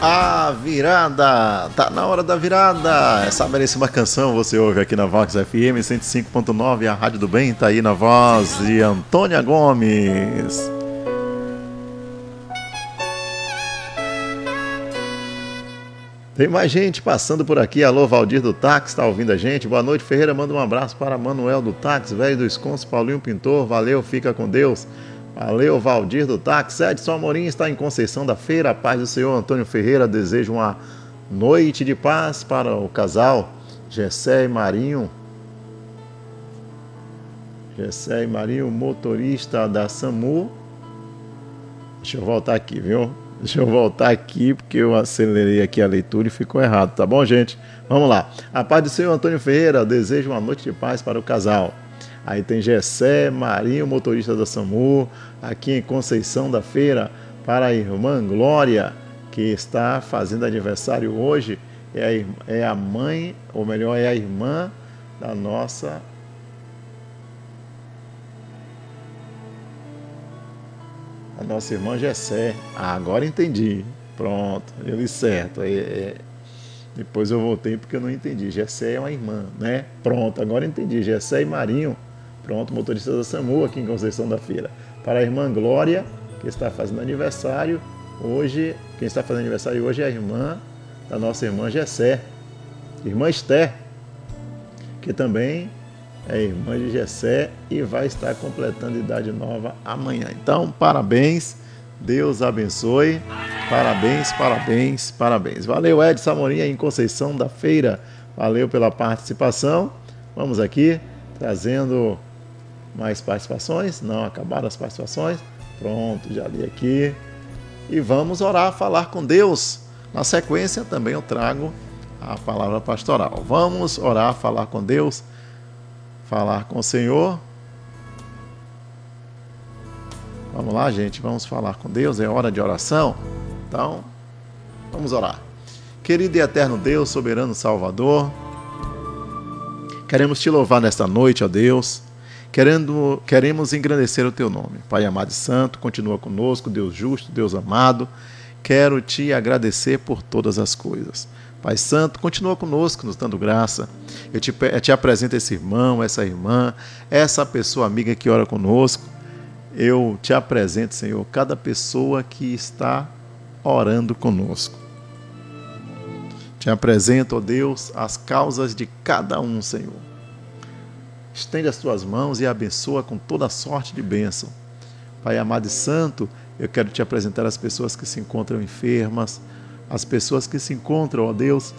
A virada, tá na hora da virada. Essa belíssima canção você ouve aqui na Vox FM 105.9, a Rádio do Bem, tá aí na voz de Antônia Gomes. Tem mais gente passando por aqui. Alô, Valdir do Táxi, tá ouvindo a gente? Boa noite, Ferreira. Manda um abraço para Manuel do Táxi, velho do Esconso, Paulinho Pintor. Valeu, fica com Deus. Valeu, Valdir do Táxi. Edson Amorim está em Conceição da Feira. A paz do Senhor. Antônio Ferreira deseja uma noite de paz para o casal Gessé e Marinho. Gessé e Marinho, motorista da SAMU. Deixa eu voltar aqui, viu? Deixa eu voltar aqui porque eu acelerei aqui a leitura e ficou errado, tá bom, gente? Vamos lá. A paz do Senhor, Antônio Ferreira deseja uma noite de paz para o casal. Aí tem Gessé, Marinho, motorista da SAMU, aqui em Conceição da Feira, para a irmã Glória, que está fazendo aniversário hoje. É a mãe, ou melhor, é a irmã da nossa... A nossa irmã Gessé. Agora entendi. Pronto, eu li certo. Depois eu voltei porque eu não entendi. Gessé é uma irmã, né? Pronto, agora entendi. Gessé e Marinho. Pronto, motorista da SAMU aqui em Conceição da Feira. Para a irmã Glória, que está fazendo aniversário hoje. Quem está fazendo aniversário hoje é a irmã da nossa irmã Gessé. Irmã Esther, que também é irmã de Gessé e vai estar completando idade nova amanhã. Então, parabéns, Deus abençoe, parabéns, parabéns, parabéns. Valeu, Edson Amorim, em Conceição da Feira, valeu pela participação. Vamos aqui, trazendo mais participações, não acabaram as participações, pronto, já li aqui. E vamos orar, falar com Deus. Na sequência, também eu trago a palavra pastoral. Vamos orar, falar com Deus, falar com o Senhor. Vamos lá, gente, vamos falar com Deus, é hora de oração. Então, vamos orar. Querido e eterno Deus, soberano Salvador, queremos te louvar nesta noite, ó Deus. Queremos engrandecer o teu nome. Pai amado e santo, continua conosco, Deus justo, Deus amado. Quero te agradecer por todas as coisas. Pai Santo, continua conosco, nos dando graça. Eu te apresento esse irmão, essa irmã, essa pessoa amiga que ora conosco. Eu te apresento, Senhor, cada pessoa que está orando conosco. Te apresento, ó Deus, as causas de cada um, Senhor. Estende as tuas mãos e abençoa com toda sorte de bênção. Pai amado e santo, eu quero te apresentar as pessoas que se encontram enfermas, as pessoas que se encontram, ó Deus,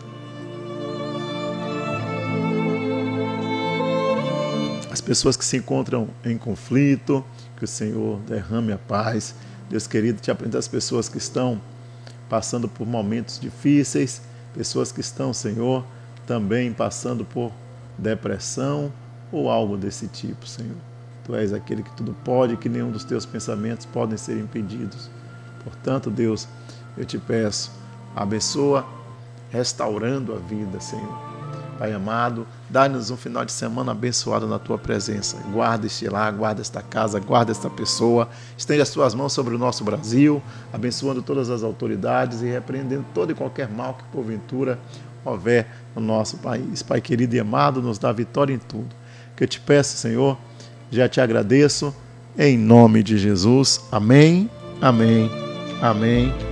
as pessoas que se encontram em conflito, que o Senhor derrame a paz. Deus querido, te apresento as pessoas que estão passando por momentos difíceis, pessoas que estão, Senhor, também passando por depressão ou algo desse tipo, Senhor. Tu és aquele que tudo pode, que nenhum dos teus pensamentos podem ser impedidos. Portanto, Deus, eu te peço, abençoa, restaurando a vida, Senhor. Pai amado, dá-nos um final de semana abençoado na tua presença. Guarda este lar, guarda esta casa, guarda esta pessoa. Estende as tuas mãos sobre o nosso Brasil, abençoando todas as autoridades e repreendendo todo e qualquer mal que porventura houver no nosso país. Pai querido e amado, nos dá vitória em tudo. Que eu te peço, Senhor, já te agradeço, em nome de Jesus. Amém, amém, amém.